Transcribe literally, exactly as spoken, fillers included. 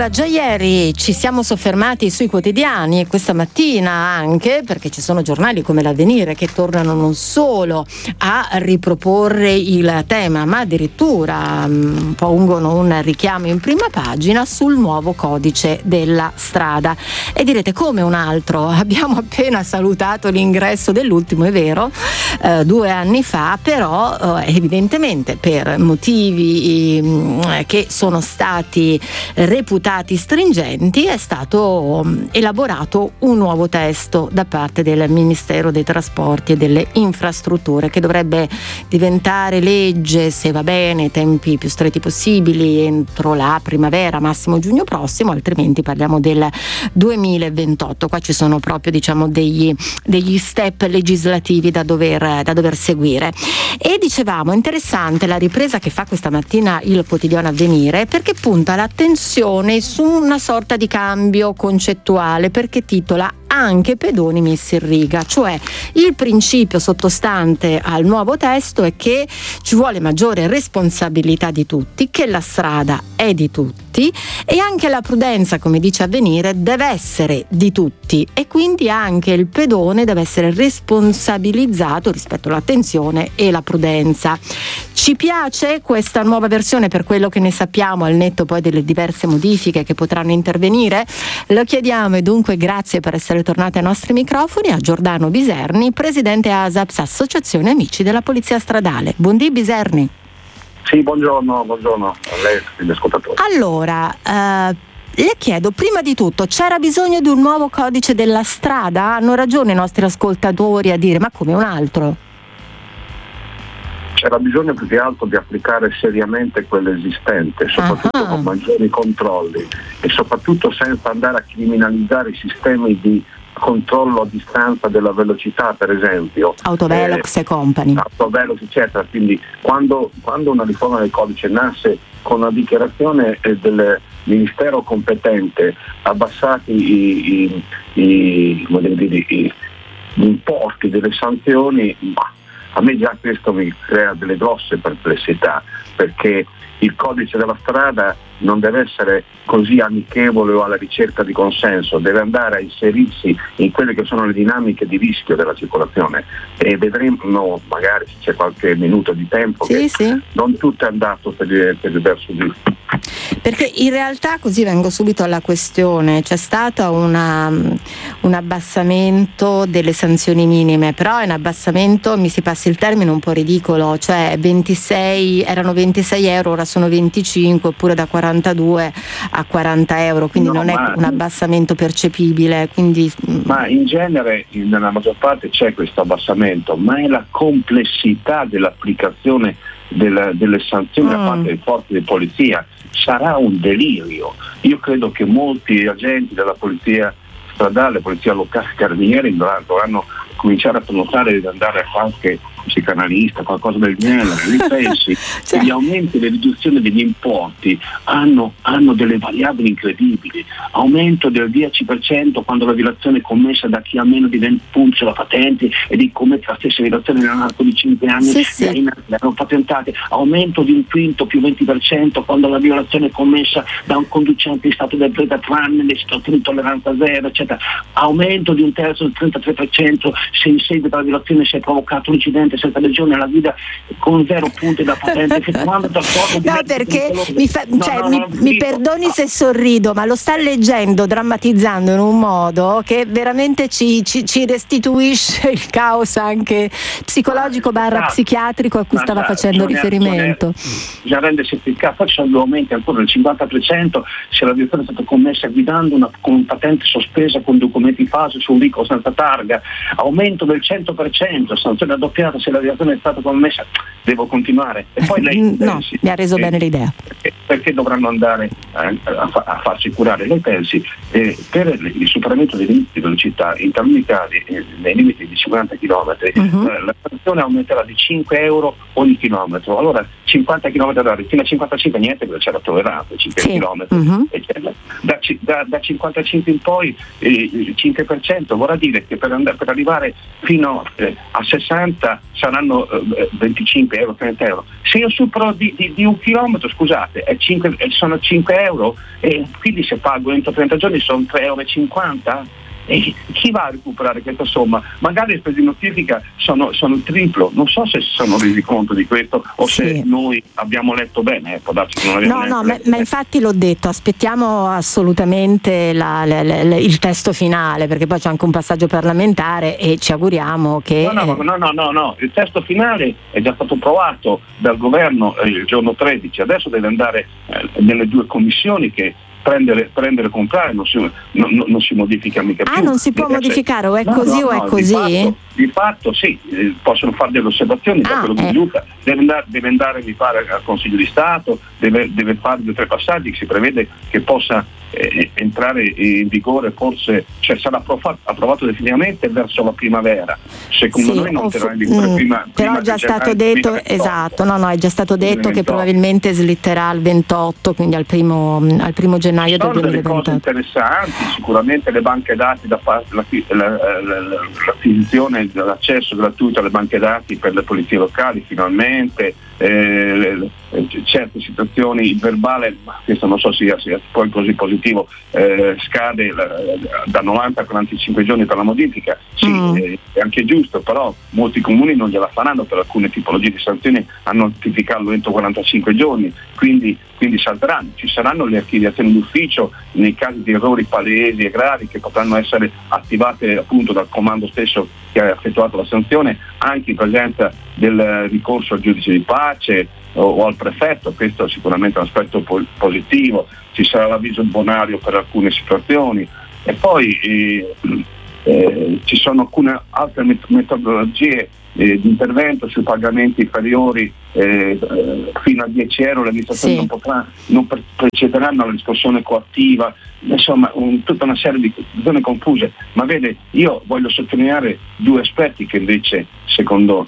Allora, già ieri ci siamo soffermati sui quotidiani e questa mattina anche, perché ci sono giornali come l'Avvenire che tornano non solo a riproporre il tema, ma addirittura mh, pongono un richiamo in prima pagina sul nuovo codice della strada. E direte, come un altro? Abbiamo appena salutato l'ingresso dell'ultimo, è vero, eh, due anni fa, però eh, evidentemente per motivi mh, che sono stati reputati stringenti è stato um, elaborato un nuovo testo da parte del Ministero dei Trasporti e delle Infrastrutture, che dovrebbe diventare legge, se va bene, tempi più stretti possibili, entro la primavera, massimo giugno prossimo, altrimenti parliamo del duemilaventotto. Qua ci sono proprio, diciamo, degli, degli step legislativi da dover, da dover seguire. E dicevamo, interessante la ripresa che fa questa mattina il quotidiano Avvenire, perché punta l'attenzione su una sorta di cambio concettuale, perché titola anche pedoni messi in riga, cioè il principio sottostante al nuovo testo è che ci vuole maggiore responsabilità di tutti, che la strada è di tutti e anche la prudenza, come dice Avvenire, deve essere di tutti, e quindi anche il pedone deve essere responsabilizzato rispetto all'attenzione e la prudenza. Ci piace questa nuova versione per quello che ne sappiamo, al netto poi delle diverse modifiche che potranno intervenire? Lo chiediamo, e dunque grazie per essere tornati ai nostri microfoni, a Giordano Biserni, presidente A S A P S, Associazione Amici della Polizia Stradale. Buondì Biserni. Sì, buongiorno, buongiorno a lei e agli ascoltatori. Allora, eh, le chiedo, prima di tutto, c'era bisogno di un nuovo codice della strada? Hanno ragione i nostri ascoltatori a dire, ma come un altro? C'era bisogno più che altro di applicare seriamente quello esistente, soprattutto uh-huh. con maggiori controlli e soprattutto senza andare a criminalizzare i sistemi di controllo a distanza della velocità, per esempio Autovelox eh, e company, Autovelox eccetera. Quindi quando, quando una riforma del codice nasce con una dichiarazione eh, del ministero competente, abbassati i, i, i, come dire, i, gli importi delle sanzioni, ma a me già questo mi crea delle grosse perplessità, perché il codice della strada non deve essere così amichevole o alla ricerca di consenso, deve andare a inserirsi in quelle che sono le dinamiche di rischio della circolazione, e vedremo magari se c'è qualche minuto di tempo sì, che sì. non tutto è andato per il, per il verso giusto. Perché in realtà, così vengo subito alla questione, c'è stato una, un abbassamento delle sanzioni minime, però è un abbassamento, mi si passi il termine, un po' ridicolo, cioè ventisei, erano ventisei euro, ora sono venticinque, oppure da quarantadue a quaranta euro, quindi no, non è un abbassamento percepibile. Quindi... Ma in genere nella maggior parte c'è questo abbassamento, ma è la complessità dell'applicazione della, delle sanzioni mm. da parte delle forze di polizia. Sarà un delirio. Io credo che molti agenti della polizia stradale, polizia locale, carabinieri dovranno cominciare a prenotare di andare a qualche psicanalista, qualcosa del genere. Ripensi cioè. che gli aumenti e le riduzioni degli importi hanno, hanno delle variabili incredibili. Aumento del dieci per cento quando la violazione è commessa da chi ha meno di venti punti sulla patente e di commette la stessa violazione nell'arco di cinque anni, sì, sì. le hanno patentate. Aumento di un quinto più venti per cento quando la violazione è commessa da un conducente in stato di ebrezza tranne nelle situazioni di tolleranza zero, eccetera. Aumento di un terzo del trentatré per cento se in seguito alla violazione si è provocato un incidente senza legione alla guida con zero punti da patente. No, perché mi, fa, cioè, no, no, mi, no, mi perdoni no. se sorrido, ma lo sta leggendo, drammatizzando in un modo che veramente ci, ci, ci restituisce il caos anche psicologico barra psichiatrico a cui ma stava facendo riferimento. Già rende semplificato, poi ci sono due aumenti ancora del cinquanta per cento se la violazione è stata commessa guidando una, con patente sospesa con documenti fase su un veicolo senza targa, aumento del cento per cento, sanzione raddoppiata se la violazione è stata commessa. Devo continuare? E poi lei no, pensi, mi ha reso eh, bene l'idea. Perché, perché dovranno andare eh, a, fa, a farsi curare? Lei pensi eh, per il superamento dei limiti di velocità in taluni casi eh, nei limiti di cinquanta chilometri uh-huh. eh, la sanzione aumenterà di cinque euro ogni chilometro. Allora cinquanta chilometri orari fino a cinquantacinque niente, perché c'era tollerato cinque sì. chilometri uh-huh. eccetera. Da, da, da cinquantacinque in poi eh, il cinque per cento vorrà dire che per, andare, per arrivare fino eh, a sessanta saranno eh, venticinque euro, trenta euro. Se io supero di, di, di un chilometro, scusate, è cinque, sono cinque euro, e quindi se pago entro trenta giorni sono tre euro e cinquanta. E chi va a recuperare questa somma? Magari le spese di notifica sono, sono il triplo, non so se si sono resi conto di questo o sì. se noi abbiamo letto bene, eh, può darsi che non abbiamo no, no, letto ma, ma infatti l'ho detto, aspettiamo assolutamente la, la, la, la, il testo finale, perché poi c'è anche un passaggio parlamentare e ci auguriamo che... No, no, no, no, no, no. Il testo finale è già stato approvato dal governo eh, il giorno tredici, adesso deve andare eh, nelle due commissioni che Prendere, prendere comprare non si, non, non si modifica mica più. Ah, non si può Deve modificare, o è no, così no, o no, è così? Di fatto, di fatto sì, eh, possono fare delle osservazioni, da ah, quello che eh. risulta. Deve andare, deve andare mi pare, al Consiglio di Stato, deve, deve fare due o tre passaggi che si prevede che possa eh, entrare in vigore, forse, cioè sarà approvato, approvato definitivamente verso la primavera. Secondo sì, noi non fu- in vigore mh, prima. Però prima è già stato gennaio detto, duemilaventotto. esatto, no, no, è già stato detto che duemilaventotto. probabilmente slitterà al ventotto, quindi al primo, al primo gennaio del Sono delle duemilaventotto. cose interessanti, sicuramente le banche dati da parte la, la, la, l'acquisizione dell'accesso gratuito alle banche dati per le polizie locali finalmente, eh, le, certe situazioni, il verbale, ma questo non so sia, sia poi così positivo, eh, scade la, da novanta a quarantacinque giorni per la modifica, sì, mm. eh, è anche giusto, però molti comuni non gliela faranno per alcune tipologie di sanzioni a notificarlo entro quarantacinque giorni, quindi, quindi salteranno. Ci saranno le archiviazioni d'ufficio nei casi di errori palesi e gravi che potranno essere attivate appunto dal comando stesso che ha effettuato la sanzione, anche in presenza del ricorso al giudice di pace o, o al prefetto. Questo è sicuramente un aspetto po- positivo. Ci sarà l'avviso bonario per alcune situazioni e poi eh, eh, ci sono alcune altre met- metodologie eh, di intervento sui pagamenti inferiori eh, eh, fino a dieci euro. Le amministrazioni sì. non, potrà, non pre- precederanno la riscossione coattiva, insomma un, tutta una serie di zone confuse. Ma vede, io voglio sottolineare due aspetti che invece secondo